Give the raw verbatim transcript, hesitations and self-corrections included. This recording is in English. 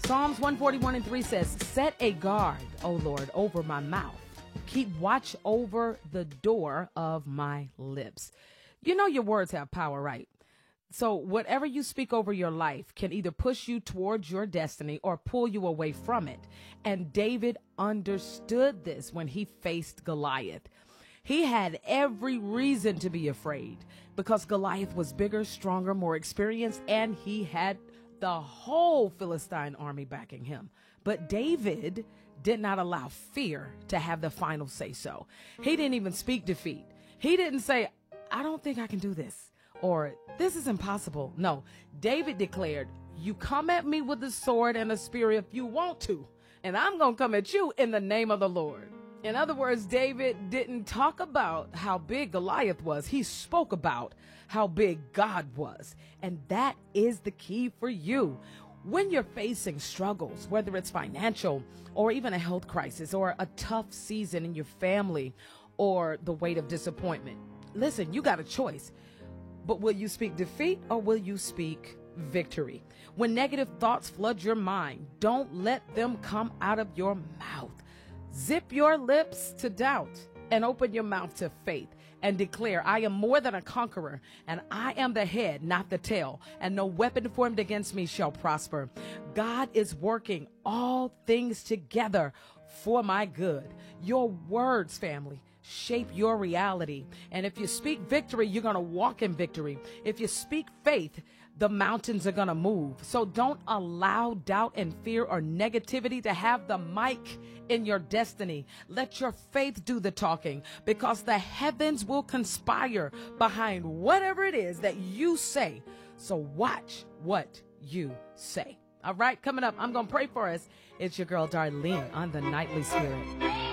Psalms one forty-one and three says, set a guard, O Lord, over my mouth. Keep watch over the door of my lips. You know your words have power, right? So whatever you speak over your life can either push you towards your destiny or pull you away from it. And David understood this when he faced Goliath. He had every reason to be afraid because Goliath was bigger, stronger, more experienced, and he had the whole Philistine army backing him. But David did not allow fear to have the final say so. He didn't even speak defeat. He didn't say, I don't think I can do this, or this is impossible. No, David declared, you come at me with a sword and a spear if you want to, and I'm going to come at you in the name of the Lord. In other words, David didn't talk about how big Goliath was. He spoke about how big God was. And that is the key for you. When you're facing struggles, whether it's financial or even a health crisis or a tough season in your family or the weight of disappointment, listen, you got a choice. But will you speak defeat or will you speak victory? When negative thoughts flood your mind, don't let them come out of your mouth. Zip your lips to doubt and open your mouth to faith and declare, I am more than a conqueror, and I am the head, not the tail, and no weapon formed against me shall prosper. God is working all things together for my good. Your words, family, shape your reality. And if you speak victory, you're going to walk in victory. If you speak faith, the mountains are going to move. So don't allow doubt and fear or negativity to have the mic in your destiny. Let your faith do the talking, because the heavens will conspire behind whatever it is that you say. So watch what you say. All right, coming up, I'm going to pray for us. It's your girl, Darlene, on the Nightly Spirit.